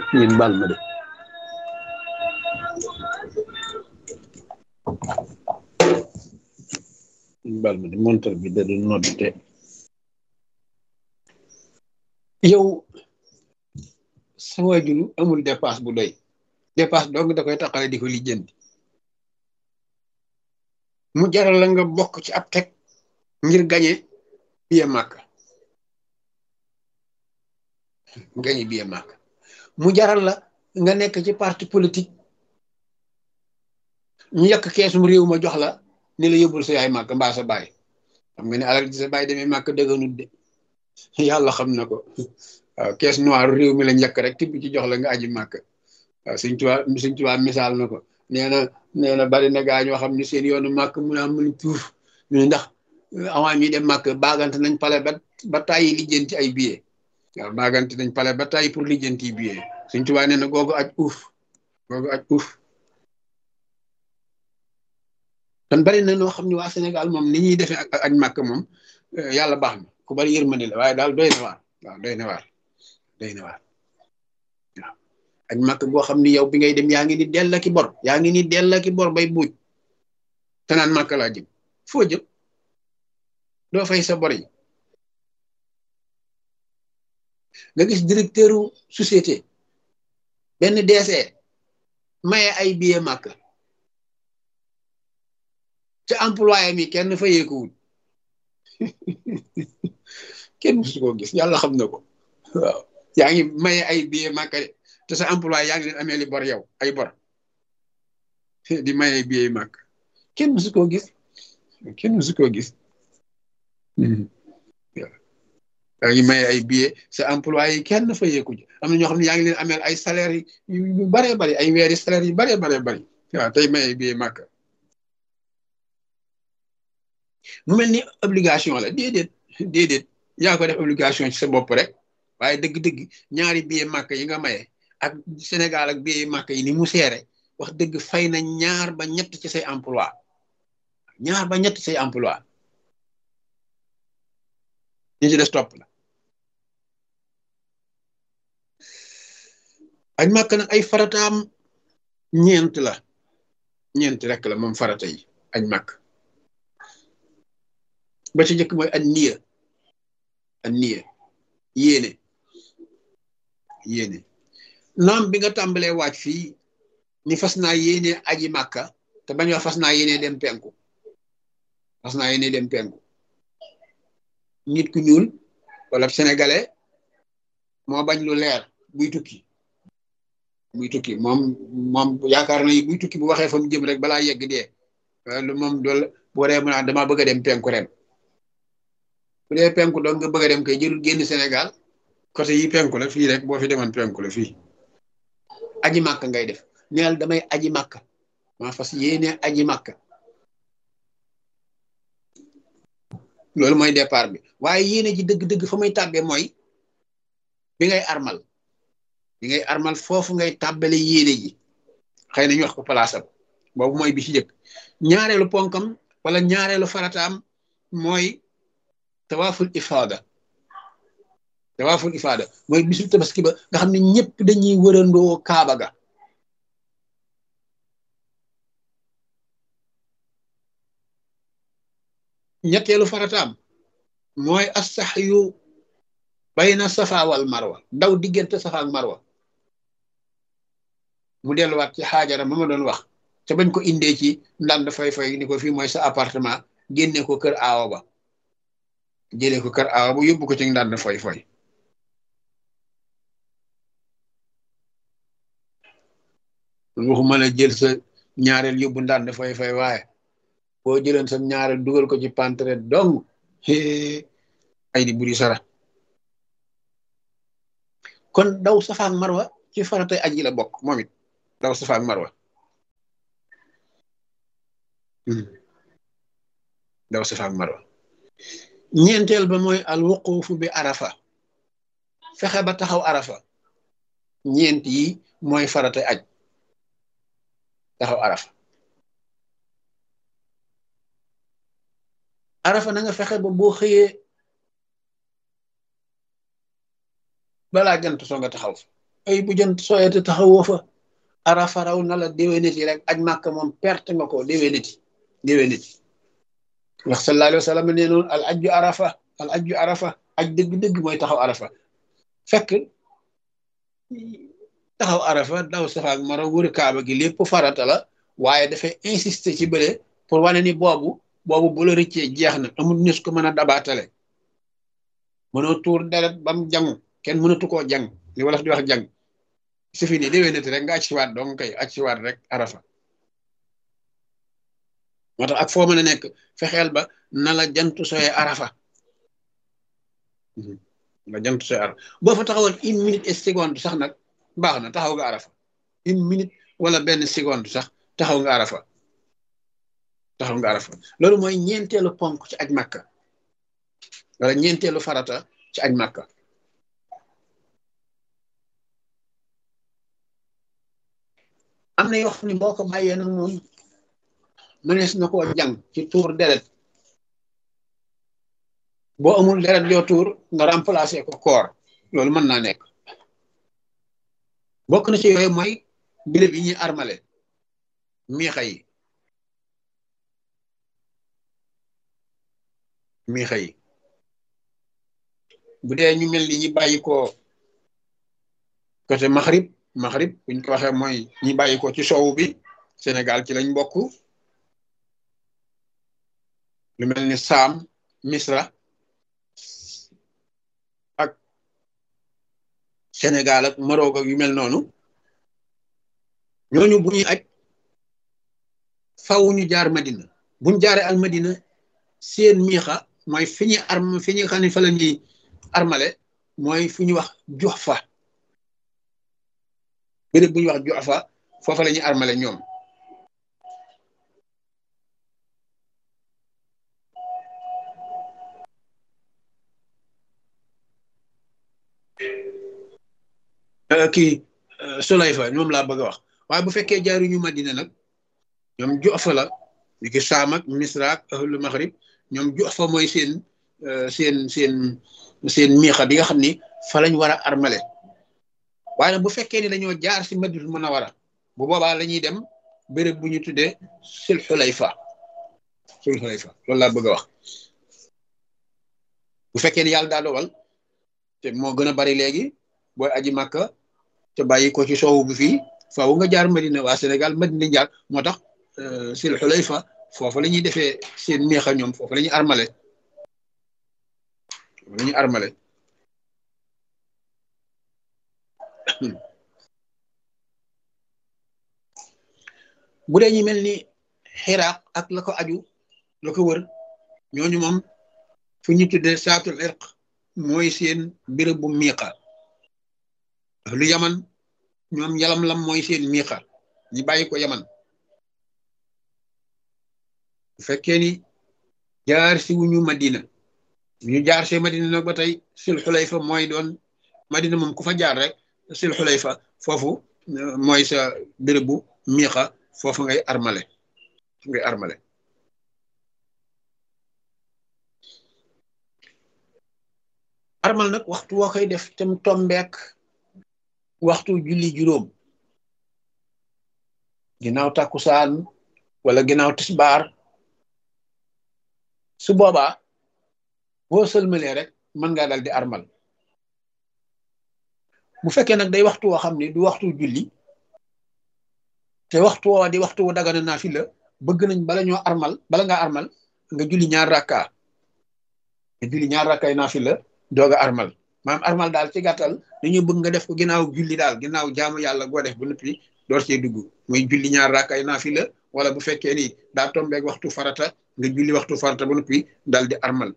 ngeen baal ma de montar bi da doon noddte yow sa waajur amul dépasse bu doy dépasse dong da koy taxale di ko lijjanti mu jaral la nga bokk ci ab teg ngir gañe biye màkk mu jaral la nga nekk ci parti politique ñu yàq keesum réew ma jox la ni la yóbbul sa yaay màkk mbaa sa baay xam nga ne alal ji sa baay demee màkk dëgganut de yàlla xam na ko waaw caisse noire réew mi la njëkk rek tibb ci jox la nga aji màkk waaw Sëñ Tuubaa misaal na ko nee na bari na gaa ñoo xam ne seen yoonu màkk mun a mën tuuf ñu ndax avant ñuy dem màkk baagante nañ pale ba tàyyi lijjanti ay billet waaw baagante nañ pale ba tàyyi pour lijjanti billet Sëñ Tuubaa nee na googu aj uuf kon bari na noo xam ne waa Sénégal moom ni ñuy defee ak aj màkk moom yàlla baax na ku bari yërmande la waaye daal doy na waar waaw doy na waar waaw aj màkk boo xam ni yow bi ngay dem yaa ngi ni dell ki bor bay buuj te naan màkk laa jëm foo jëm doo fay sa bor yi nga gis directeuru société benn DC maye ay billet màkk ca employé mi kenn fayeekuwul kenn musu koo gis yàlla xam na ko waaw yaa ngi maye ay billet màkk te sa employé yaa ngi leen amee li bor yow ay bor di maye ay billet màkk kenn musu koo gis yaa ngi maye ay billet sa employé yi kenn fayeeku ji am na ñoo xam ne yaa ngi leen ameel ay salaire yu bare bari ay weeri salaire yu bare bari waaw tey maye ay billet màkk mu mel ni obligation la déedéet yaa ko def obligation ci sa bopp rek waaye dëgg-dëgg ñaari billet màkk yi nga maye ak Sénégal ak billet màkk yi ni mu seere wax dëgg fay na ñaar ba ñett ci say emploi ñi ci des topp la aj màkk nag ay farataam ñeent rek la moom farata yi aj màkk ba ci njëkk mooy an niya yéene naam bi nga tàmbalee waaj fii ni fas naa yéene aji màkka te bañ wax fas naa yéene dem penku nit ku ñuul wala sénégalais moo bañ lu leer buy tukki moom yaakaar na buy tukki bu waxee fa mu jëm rek balaa yegg dee moom dool bu waree mën a dama bëgg a dem penku ren bu dee penku doon nga bëgg a dem kay jëlul génn Sénégal côté yi penku la fii rek boo fi demoon penku la fii aji màkk ngay def neel damay aji màkk maa fas yéene aji màkk loolu mooy départ bi waaye yéene ji dëgg-dëgg fa may tàbbee mooy bi ngay armal foofu ngay tàbbale yéene ji xëy na ñu wax ko palaasam boobu mooy bi ci jëkk ñaareelu ponkam wala ñaareelu farataam mooy tawaaful ifaada mooy bisu tabaski ba nga xam ne ñëpp dañuy wërandoo kaaba ga ñetteelu farataam mooy as-sa'yu bayna safa wal marwa daw diggante safa ak marwa mu delluwaat ci xaajara ma doon wax te bañ ko indee ci ndànd fay ni ko fii mooy sa appartement génne ko kër aawa ba yóbbu ko ci ndànd fay waxuma la jël sa ñaareel yóbbu ndànd fay waaye boo jëloon sa ñaareel dugal ko ci pantre dong ay di buri sara kon daw safa ak marwa ci faratay aji la bokk moom it daw safa ak marwa ñeenteel ba mooy al wuqufu bi arafa fexe ba taxaw arafa ñeent yi mooy faratay aj taxaw arafa na nga fexe ba boo xëyee balaa jant soo nga taxaw fa ay bu jant sooyete taxawoo fa arafa raw na la déwéniti rek aj màkka moom perte nga ko déwéniti wax sallallahu alayhi wa sallam nee noonu al ajju arafa aj dëgg-dëgg mooy taxaw arafa fekk taxaw arafa daw safa ak mara wër kaaba gi lépp farata la waaye dafay insister ci bële pour wane ni boobu bu la rëccee jeex na amul nis ko mën a dabaatale mënoo tuur deret bam jàng kenn mënatu koo jàng li wolof di wax jàng su fi ni déwénati rek nga aj siwaat donc kay aj siwaat rek arafa moo tax ak foo mën a nekk fexeel ba na la jantu soye arafa nga jantu soye arafa boo fa taxawoon 1 minute et seconde sax nag baax na taxaw nga arafa 1 minute wala benn seconde sax taxaw nga arafa loolu mooy ñeenteelu ponk ci aj màkka wala ñeenteelu farata ci aj màkka am na yoo xam ne boo ko bàyyee nag moom mënees na koo jàng ci tuur deret boo amul deret yoo tuur nga remplacer ko koor loolu mën naa nekk bokk na ci yooyu mooy bilib yi ñuy armale miixa yi bu dee ñu mel ni ñi bàyyi ko côté Maghrib buñ ko waxee mooy ñi bàyyi ko ci soowu bi Sénégal ci lañ bokk lu mel ni Saam Misra ak Sénégal ak Maroc ak yu mel noonu ñooñu bu ñuy aj faw ñu jaar Madina buñ jaaree al Madina seen miixa mooy fi ñuy xam ne fa la ñuy armale mooy fu ñuy wax Juhfa béréb bu ñuy wax Juhfa foofa la ñuy armale ñoom kii Sulayfa ñoom laa bëgg a wax waaye bu fekkee jaaruñu Madina nag ñoom Juhfa la ñu ki Saam ak Misra ak ahlu Maghrib ñoom Juhfa mooy seen miixa bi nga xam ni fa lañ war a armale waaye nag bu fekkee ni dañoo jaar si Madinatul Munawwara bu boobaa la ñuy dem béréb bu ñu tuddee Sul Xulayfa loolu laa bëgg a wax bu fekkee ni yàlla daa dogal te moo gën a bari léegi booy aji Màkka te bàyyi ko ci soowu bi fii faaw nga jaar Madina waa Sénégal Madina jaar moo tax Sul Xulayfa foofu la ñuy defee seen miixa ñoom foofu la ñuy armale bu dee ñu mel ni Xiraaq ak la ko aju la ko wër ñooñu moom fu ñu tuddee saatul irq mooy seen béréb bu miiqa lu Yaman ñoom Yalamlam mooy seen miiqa ñi bàyyi ko Yaman bu fekkee ni jaar si wuñu Madina ñu jaar see Madina nag ba tey Sul Xulayfa mooy doon Madina moom ku fa jaar rek Sul Xulayfa foofu mooy sa béréb bu miiqa foofu ngay armale armal nag waxtu woo koy def tam tombeek waxtu julli juróom ginnaaw takkusaan wala ginnaaw tisbaar su boobaa boo sëlmalee rek mën ngaa dal di armal bu fekkee nag day waxtu woo xam ne du waxtu julli te waxtu woo di waxtu wu dagana naafila bëgg nañ bala ngaa armal nga julli ñaar rakkaay naafila doog a armal maanaam armal daal ci gàttal dañu bëgg nga def ko ginnaaw julli daal ginnaaw jaamu yàlla goo def ba noppi door cee dugg muy julli ñaar rakkaay naafila wala bu fekkee ni daa tombeeg waxtu farata nga julli waxtu farata ba noppi dal di armal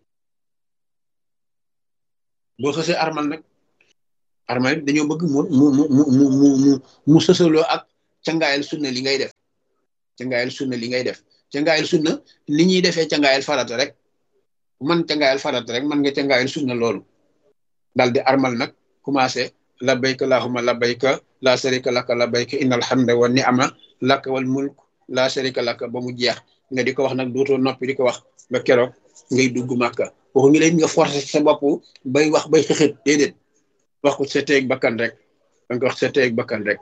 boo xësee armal nag armal dañoo bëgg mu sësaloo ak cangaayal sunna li ngay def cangaayal sunna ni ñuy defee cangaayal farata rek man cangaayal farata rek man nga cangaayal sunna loolu dal di armal nag commencé labbayka allahumma labbayka la sharika laka labbayka innal hamda wa ni'ma laka wal mulk la sharika laka ba mu jeex nga di ko wax nag dootoo noppi di ko wax ba keroog ngay dugg Màkka waxu ngi leen nga forcé sa bopp bay wax bay xëxët déedéet wax ko sa teeg bakkan rek danga ko wax sa teeg bakkan rek.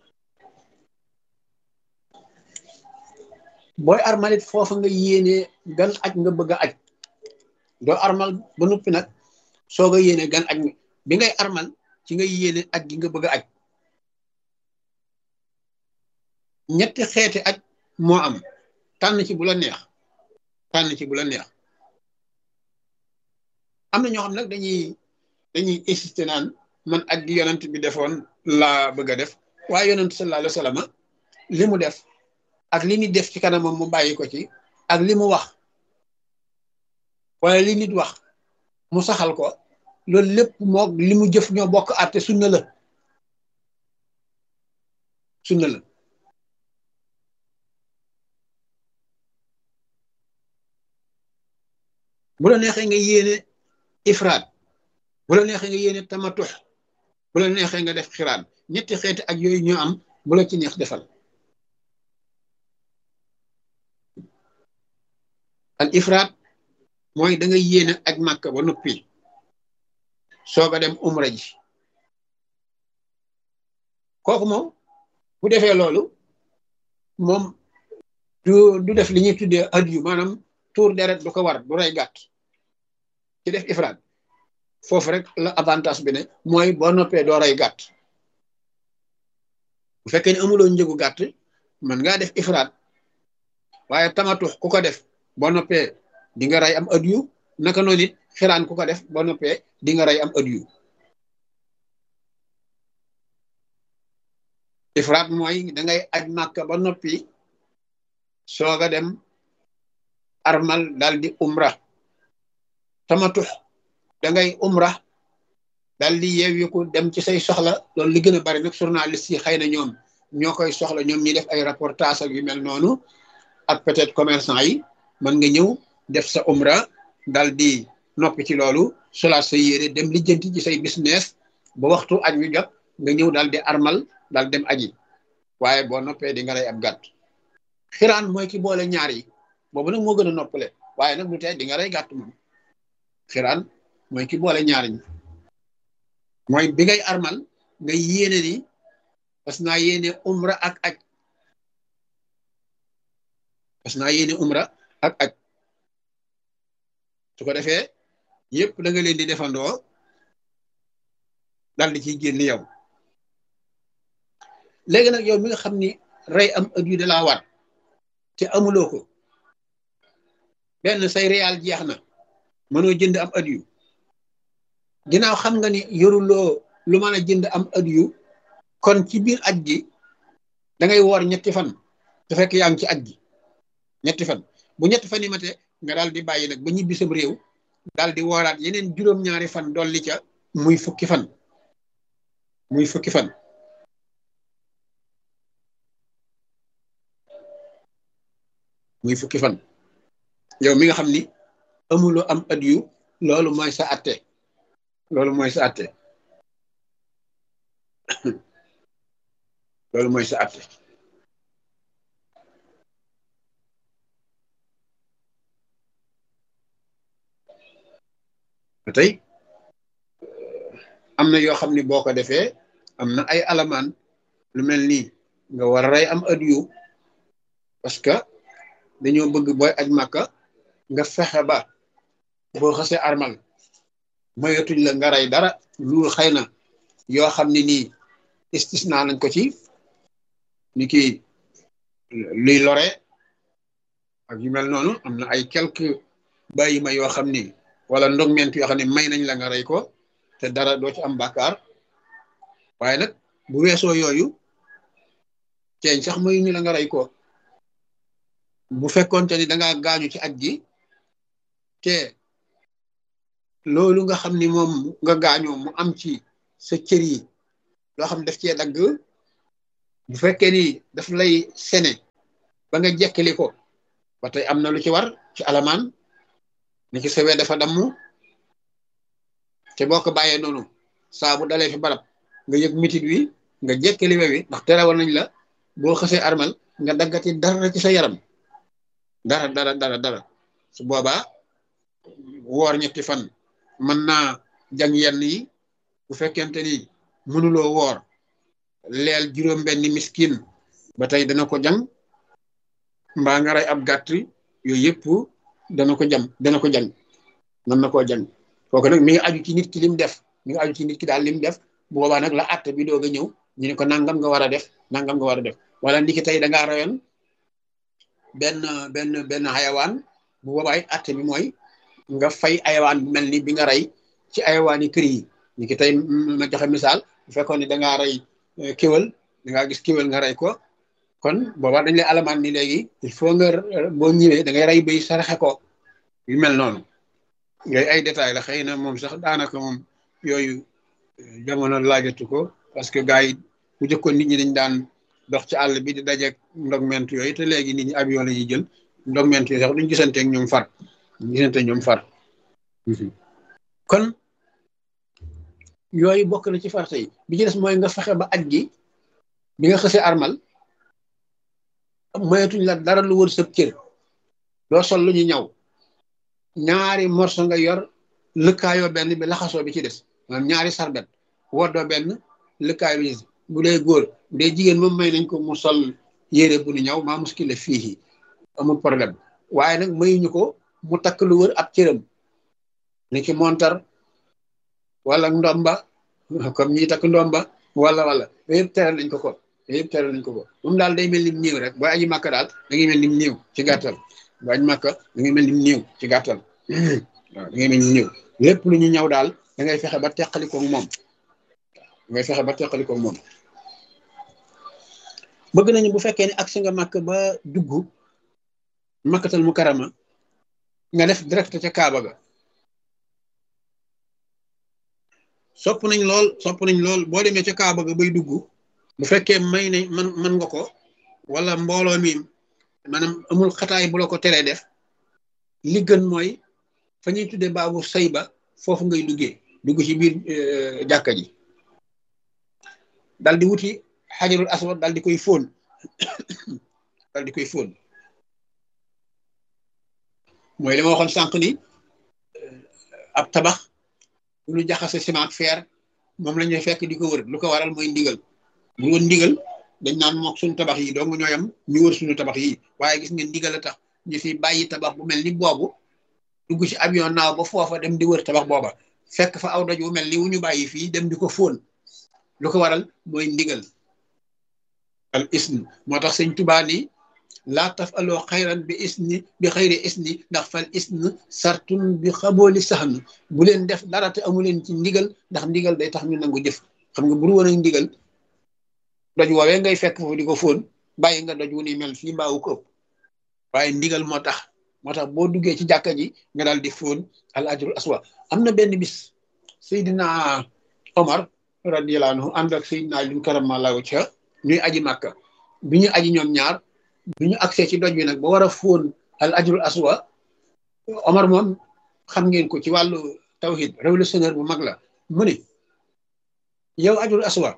booy armalit foofa nga yéene gan aj nga bëgg a aj doo armal ba noppi nag soo nga yéene gan aj bi ngay armal ci nga yéene aj gi nga bëgg a aj. ñetti xeeti aj moo am, tànn ci bu la neex, tànn ci bu la neex. am na ñoo xam nag dañuy insister naan man aj gi yonent bi defoon laa bëgg a def, waaye yonent sallallahu alayhi wa sallam li mu def ak li nit def ci kanamam mu bàyyi ko ci ak li mu wax wala li nit wax mu saxal ko, loolu lépp moog li mu jëf ñoo bokk àtte. sunna la, sunna la. bu la neexee nga yéene ifraat, bu la neexee nga yéene tamatux, bu la neexee nga def xiraan. ñetti xeeti ak yooyu ñoo am, bu la ci neex defal. al ifraat mooy da nga yéene ak màkka ba noppi soog a dem umra ji. kooku moom bu defee loolu moom du def li ñuy tuddee adiyu, maanaam tuur deret du ko war, du rey gàtt. ci def ifraat foofu rek la avantage bi ne mooy boo noppee doo rey gàtt. bu fekkee ne amuloo njëgu gàtt mën ngaa def ifraat, waaye tamatux ku ko def boo noppee di nga rey am adiyu. naka noonu it xiraan ku ko def boo noppee di nga rey am adiyu. ifraat mooy dangay aj màkka ba noppi soog a dem armal dal di umra. tamatux dangay umra dal di yeewiku dem ci say soxla. loolu li gën a bari nag journaliste yi xëy na ñoom ñoo koy soxla, ñoom ñi def ay reportage ak yu mel noonu, ak peut-être commerçant yi. mën nga ñëw def sa umra dal di noppi ci loolu, solaat sa yére dem lijjanti ci say business ba waxtu aj wi jot nga ñëw dal di armal dal dem aji. waaye boo noppee di nga lay ab gàtt. xiraan mooy ki boole ñaar yi, boobu nag moo gën a noppale, waaye nag du tee di nga lay gàtt moom. xiraan mooy ki boole ñaar ñi, mooy bi ngay armal nga yéene ni parce que naa yéene umra ak aj, parce que naa yéene umra ak aj. su ko defee yëpp da nga leen di defandoo dal di ciy génn yow. léegi nag yow mi nga xam ni rey am adiyu da laa war te amuloo ko, benn say réal jeex na mënoo jënd am adiyu, ginnaaw xam nga ni yoruloo lu mën a jënd am adiyu, kon ci biir aj gi da ngay woor ñetti fan su fekk yaa ngi ci aj gi. ñetti fan bu ñetti fan yi mate nga daal di bàyyi nag ba ñibbi sam réew daal di wooraat yeneen juróom-ñaari fan dolli ca, muy fukki fan. muy fukki fan. muy fukki fan yow mi nga xam ni amuloo am adiyu, loolu mooy sa atte. loolu mooy sa atte. loolu mooy sa atte. tey am na yoo xam ni boo ko defee am na ay alamaan, lu mel nii nga war a rey am adiyu, parce que dañoo bëgg booy aj màkka nga fexe ba boo xasee armal moyatuñ la nga rey dara lu xëy na yoo xam ne nii istisna nañ ko ci, ni ki luy lore ak yu mel noonu. am na ay quelques bàyyi ma yoo xam ni wala ndogment yoo xam ne may nañ la nga rey ko te dara doo ci am bàkkaar. waaye nag bu weesoo yooyu ceeñ sax mayu ñu la nga rey ko. bu fekkoonte ni da ngaa gaañu ci aj gi te loolu nga xam ni moom nga gaañoo mu am ci sa cër yi loo xam daf cee dagg, bu fekkee ni daf lay sene ba nga jekkali ko, ba tey am na lu ci war ci alamaan. ni ki sawee dafa damm te boo ko bàyyee noonu saa bu dalee fi barab nga yëg mitit wi nga jekkali wewi, ndax terewal nañ la boo xasee armal nga daggati dara ci sa yaram, dara su boobaa woor ñetti fan mën naa jàng yenn yi. bu fekkente ni mënuloo woor leel juróom benni miskin ba tey dana ko jam, mbaa nga rey ab gàtt yooyu yëpp dana ko jam mën na koo jam. kooku nag mi ngi aju ci nit ki lim def, mi ngi aju ci nit ki daal lim def. bu boobaa nag la àtte bi doog a ñëw ñu ne ko nangam nga war a def, nangam nga war a def. wala ndiki tey da ngaa rayoon benn xayawaan, bu boobaa it àtte bi mooy nga fay ayawaan bu mel ni bi nga rey ci ayawaan yi kër yi. ndiki tey ma joxe misaal, bu fekkoon ne da ngaa rey kéwal, da ngaa gis kéwal nga rey ko, kon boobaa dañ lay alamaan ni léegi il faut nga boo ñëwee da ngay rey béy saraxe ko yu mel noonu. yooyu ay détails la, xëy na moom sax daanaka moom yooyu jamono laajatu ko, parce que gars yi bu jëkkoon nit ñi dañ daan dox ci àll bi di dajeeg ndogment yooyu, te léegi nit ñi avion la ñuy jël, ndogment yooyu sax duñ gisanteeg ñoom far, duñ gisante ñoom far. kon yooyu bokk na ci farata yi. bi ci des mooy nga fexe ba aj gi bi nga xësee armal moyetuñ la dara lu wër sëb cër, doo sol lu ñu ñaw, ñaari morso nga yor lëkkaayoo benn bi laxasoo bi ci des, maanaam ñaari sarbet woddoo benn lëkkaayoo bi ci des. bu dee góor bu dee jigéen moom may nañ ko mu sol yére bu nu ñaw maa muskile fii amul problème, waaye nag mayuñu ko mu takk lu wër ab cëram ni ki montar wala ndomba comme ñi takk ndomba wala yëpp teral nañ ko yëpp teral nañ ko moom daal day mel ni néew rek booy aji màkka daal da ngay mel ni néew ci gàttal. booy aji màkka da ngay mel ni néew ci gàttal waaw da ngay mel ni néew. lépp lu ñu ñaw daal da ngay fexe ba teqalikoo moom, bëgg nañu bu fekkee ne agsi nga màkk ba dugg makkatal mukarrama nga def direct ca Kaaba ga. sopp nañ lool boo demee ca Kaaba ga bay dugg, bu fekkee may ne man nga ko, wala mbooloo mi maanaam amul xataay bu la ko teree def, li gën mooy fa ñuy tuddee baabu sayba, foofu ngay dugg ci biir jàkka ji, dal di wuti xajarul aswad dal di koy fóon mooy li ma waxoon sànq ni ab tabax bu ñu jaxase ciment ak fer moom la ñuy fekk di ko wër. lu ko waral mooy ndigal. bu woon ndigal dañ naan mook suñu tabax yi dong ñooyam ñu wër suñu tabax yi, waaye gis ngeen ndigal a tax ñu fi bàyyi tabax bu mel ni boobu dugg ci avion naaw ba foofa dem di wër tabax booba, fekk fa aw doj wu mel ni wu ñu bàyyi fii dem di ko fóon. lu ko waral mooy ndigal. al isn moo tax sëñ Tuubaa ni laa taf aloo xayran bi xayri isni, ndax fal isn sartun bi xabooli saxn. bu leen def dara te amu leen ci ndigal, ndax ndigal day tax ñu nangu jëf. xam nga bu woon ak ndigal doj woowee ngay fekk foofu di ko fóon, bàyyi nga doj wu ni mel fii mbaawu ko ëpp, waaye ndigal moo tax boo duggee ci jàkka ji nga daal di fóon al ajrul aswa. am na benn bis Seydina Omar radiyallahu anhu ànd ak Seydina Ali karamallahu wajha ñuy aji màkka. bi ñu aji ñoom ñaar, bi ñu agsee ci doj bi nag ba war a fóon al ajrul aswa, Omar moom xam ngeen ko ci wàllu tawhid révolutionnaire bu mag la. mu ne yow ajrul aswa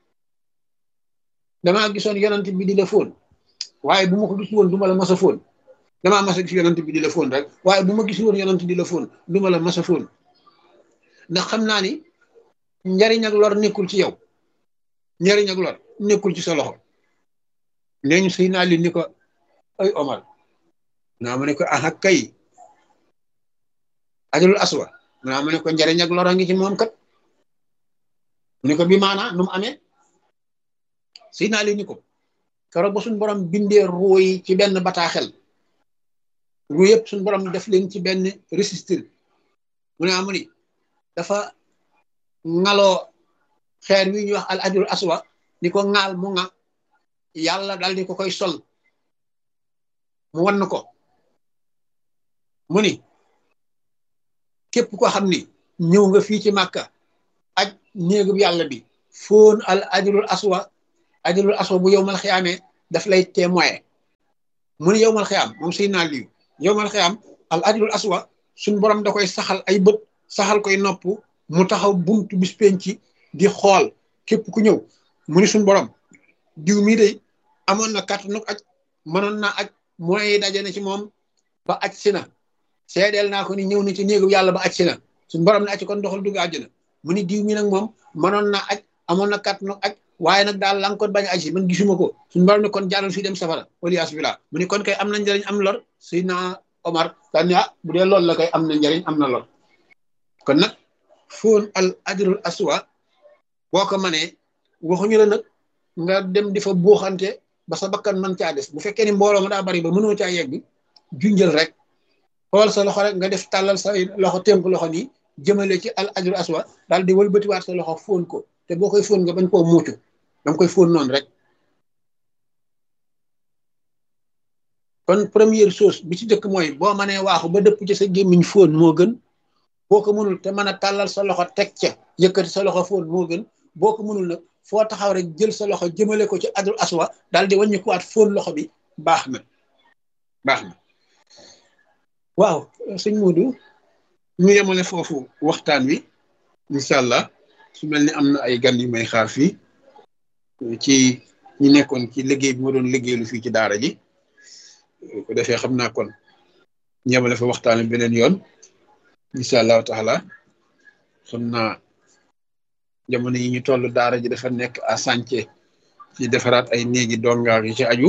damaa gisoon yonent bi di la fóon, waaye bu ma ko gis woon du ma la mas a fóon. damaa mas a gis yonent bi di la fóon rek, waaye bu ma gis woon yonent di la fóon du ma la mas a fóon, ndax xam naa ni njariñ ak lor nekkul ci yow, njariñ ak lor nekkul ci sa loxo. nee ñu sëy naa li ni ko ay Omar naa ma ne ko ah kay ajrul aswa naa ma ne ko njariñ ak lor a ngi ci moom kat. mu ne ko bi maanaa nu mu amee. sëy naa li ni ko keroog ba suñu borom bindee ruu yi ci benn bataaxel, ruu yëpp suñu borom def leen ci benn registre. mu ne amu ni dafa ŋaloo xeer wi ñuy wax al ajrul aswa ni ko ŋaal mu ŋa, yàlla dal di ko koy sol mu wann ko. mu ni képp ko xam ni ñëw nga fii ci Màkka aj néegub yàlla bi foon al ajrul aswa bu yowmal xiyaamee daf lay témoin. mu ni yowmal xiyaam moom siy naa liyu yowmal xiyaam al ajrul aswa suñ borom da koy saxal ay bët, saxal koy nopp, mu taxaw buntu bis penc di xool képp ku ñëw. mu ni suñ borom diw mii de amoon na kàttanu aj, mënoon naa aj, moyens yi daje na ci moom ba aj si na, seedeel naa ko ni ñëw na ci néegu yàlla ba aj si na. suñ borom ne aj kon doxal dugg àjjana. mu ni diw mi nag moom mënoon naa aj, amoon na kàttanu aj, waaye nag daal la nga ko bañ a aji man gisuma ko suñu borom ne kon jaaral fii dem safara waliyaas billah mu ni kon kay am na njariñ am lor Seydina Omar daan ni bu dee loolu la kay am na njariñ am na lor kon nag fóon al ajrul aswa boo ko manee waxuñu la nag nga dem di fa buuxante ba sa bakkan man caa des bu fekkee ni mbooloo ma daa bari ba mënoo caa yegg junjël rek xool sa loxo rek nga def tàllal sa loxo tënk loxo nii jëmale ci al ajrul aswa daal di wëlbatiwaat sa loxo fóon ko te boo koy fóon nga bañ koo muucu danga koy fóon noonu rek kon première chose bi ci dëkk mooy boo mënee waaxu ba dëpp ci sa gémmiñ fóon moo gën boo ko mënul te mën a tàllal sa loxo teg ca yëkkati sa loxo fóon moo gën boo ko mënul nag foo taxaw rek jël sa loxo jëmale ko ci ajrul aswa daal di wàññi ko waat fóon loxo bi baax na waaw sëñ Modou ñu yemale foofu waxtaan wi incha allah su mel ni am na ay gan yu may xaar fii ci ñi nekkoon ci liggéey bi ma doon liggéeylu fii ci daara ji ko defee xam naa kon ñu yemale fa waxtaan wi beneen yoon incha allahu taala xam naa jamono yi ñu toll daara ji dafa nekk à chantier ci defaraat ay néegi dongaar yi ci aju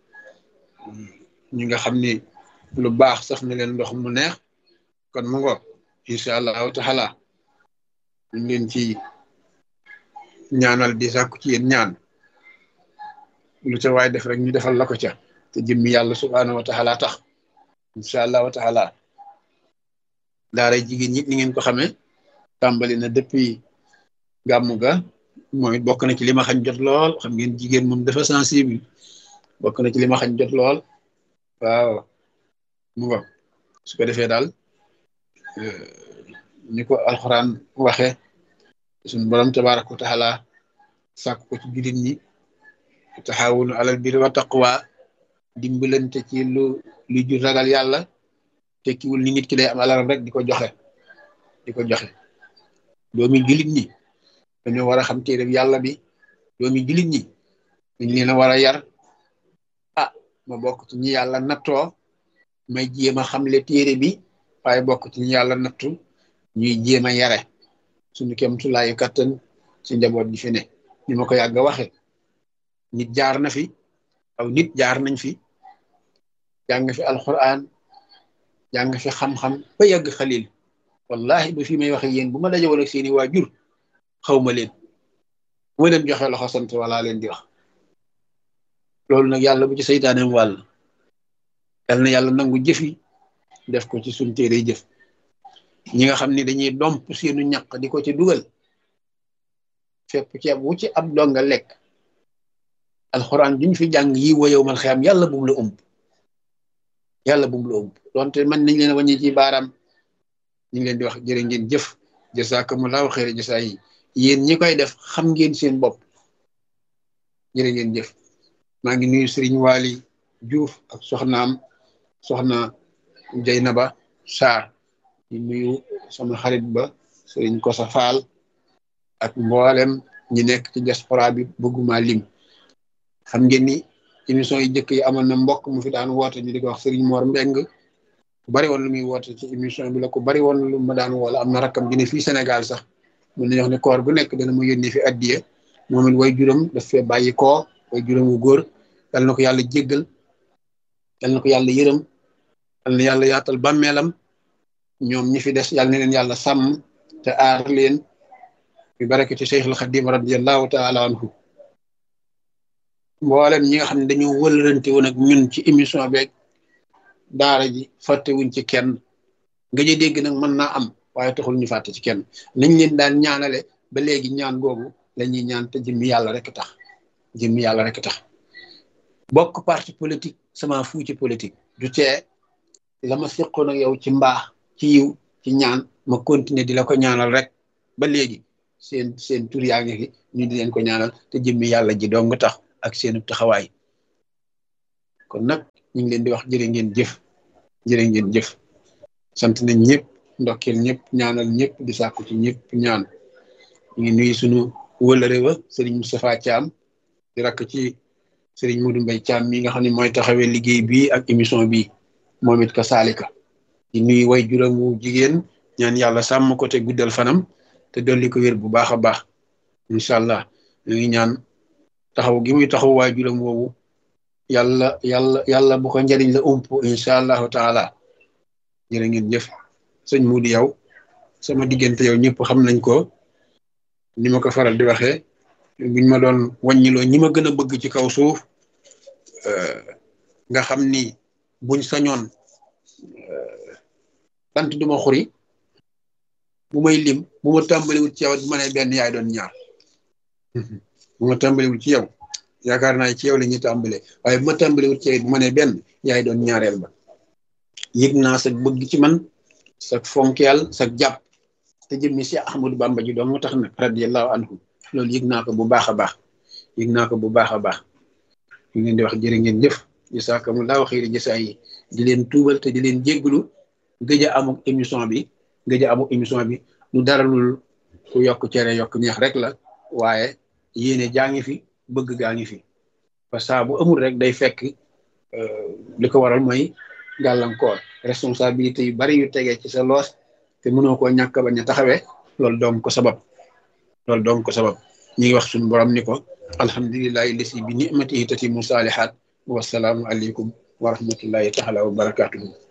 ñi nga xam ni lu baax saf na leen ndox mu neex kon mu ngoog incha allahu taala ñu leen ci ñaanal di sàkku ci yéen ñaan lu ca waay def rek ñu defal la ko ca te jëmmi yàlla subhaanahu wa taala tax incha allahu taala daara jigéen ñi ni ngeen ko xamee tàmbali na depuis gàmmu ga moom it bokk na ci li ma xañ jot lool xam ngeen jigéen moom dafa sensible bokk na ci li ma xañ jot lool waaw mu ngo su ko defee daal ni ko alxuraan waxe suñu borom tabaaraka wa taala sàkk ko ci jullit ñi taxawunu alal birri wa taqwa dimbalante ci lu jur ragal yàlla tekkiwul ni nit ki day am alalam rek di ko joxe doomi jullit ñi dañoo war a xam téere yàlla bi doomi jullit ñi dañ leen a war a yar ma bokk ci ñi yàlla nattoo may jéem a xamle téere bi waaye bokk ci ñi yàlla nattu ñuy jéem a yare suñu kemtulaayu kattan ci njaboot gi fi ne ni ma ko yàgg a waxe nit jaar na fi aw nit jaar nañ fi jàng fi alquran jàng fi xam-xam ba yàgg xalil wallahi ba fi may waxe yéen bu ma dajewoon ak seeni waajur xaw ma leen bu ma leen joxe loxo sant wala leen di wax loolu nag yàlla bu ci seytaaneem wàll yal na yàlla nangu jëfi def ko ci suñ téere jëf ñi nga xam ne dañuy domp seenu ñaq di ko ci dugal fépp ceeb wu ci ab donga lekk alxuraan duñ fi jàng yi wa yawmal xiyaam yàlla bum la ëmb donte man nañ leen wàññi ci baaraam ñu ngi leen di wax jërë ngeen jëf jazaakumullaahu xayra jasaa yi yéen ñi koy def xam ngeen seen bopp jërë ngeen jëf maa ngi nuyu Serigne Waly Diouf ak soxna Jeynaba Sarr di nuyu sama xarit ba Serigne Kosa Fall ak mboolem ñi nekk ci diaspora bi bëgguma lim xam ngeen ni émission yi njëkk yi amoon na mbokk mu fi daan woote ñu di ko wax Serigne Mor Mbeng ku bari woon lu muy woote ci émission bi la ku bari woon lu ma daan woola am na rakkam gi ne fii Sénégal sax mun nañu wax ne koor gu nekk dana mu yónnee fi addiye moom it way juróom daf fee bàyyi koo way juróom wu góor yal na ko yàlla jéggal yal na ko yàlla yërëm yal na yàlla yaatal bàmmeelam ñoom ñi fi des yal na leen yàlla sàmm te aar leen bi barakati Cheikhul Khadim radiyallahu taala anhu mboolem ñi nga xam ne dañoo wëlërante woon ak ñun ci émission beeg daara ji fàttewuñ ci kenn nga jë dégg nag mën naa am waaye taxul ñu fàtte ci kenn nañ leen daan ñaanale ba léegi ñaan googu la ñuy ñaan te jëmmi yàlla rek tax bokk parti politique sama fu ci politique du tee la ma seqoon ak yow ci mbaax ci yiw ci ñaan ma continuer di la ko ñaanal rek ba léegi seen tur yaa ngi fi ñu di leen ko ñaanal te jëmmi yàlla ji dong tax ak seenu taxawaay kon nag ñu ngi leen di wax jërë ngeen jëf sant nañ ñëpp ndokkeel ñëpp ñaanal ñëpp di sàkku ci ñëpp ñaan ñu ngi nuyu sunu wëlëre wa Serigne Moustapha Thiam di rakk ci Serigne Modou Mbaye Thiam mi nga xam ne mooy taxawee liggéey bi ak émission bi moom it ka saalika di nuyu way juróomu jigéen ñaan yàlla sàmm ko te guddal fanam te dolli ko wér bu baax a baax incha allah ñu ngi ñaan taxaw gi muy taxaw waajuram woowu yàlla bu ko njariñ la ump incha allahu taala. jërë ngeen jëf sëñ Mudi yow sama diggante yow ñëpp xam nañ ko ni ma ko faral di waxee buñ ma doon wàññiloo ñi ma gën a bëgg ci kaw suuf nga xam ni buñ sañoon bant duma xuri bu may lim bu ma tàmbaliwut ci yow bu ma nee benn yaay doon ñaar bu ma tàmbaliwut ci yow yaakaar naa ci yow la ñuy tàmbalee waaye bu ma tàmbaliwut ci yow bu ma nee benn yaay doon ñaareel ba. yëg naa sa bëgg ci man sa fonkeel sa jàpp te jëmmi si Ahmadou Bamba ji doon moo tax nag radiyallahu anhu loolu yëg naa ko bu baax a baax yëg naa ko bu baax a baax ñu ngeen di wax jërë ngeen jëf jazaakumullaahu xayri jasaa yi di leen tuubal te di leen jégglu gëj a amuk émission bi lu dara lul ku yokk cere yokk neex rek la waaye yéene jaa ngi fi bëgg gaa ngi fi parce que bu amul rek day fekk li ko waral mooy gàllankoor responsabilité yu bari yu tegee ci sa loos te mënoo koo ñàkk bañ a taxawee loolu doom ko sabab ñu ngi wax suñu borom ni ko alhamdulillahi lasi bi ni'matihi tatimu saalihaat wasalaamu aleykum wa rahmatullahi taala wa barakatuhu